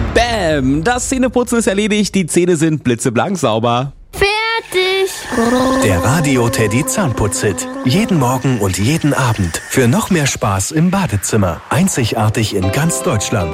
Bäm, das Zähneputzen ist erledigt, die Zähne sind blitzeblank sauber. Fertig. Der Radio Teddy Zahnputz-Hit. Jeden Morgen und jeden Abend. Für noch mehr Spaß im Badezimmer. Einzigartig in ganz Deutschland.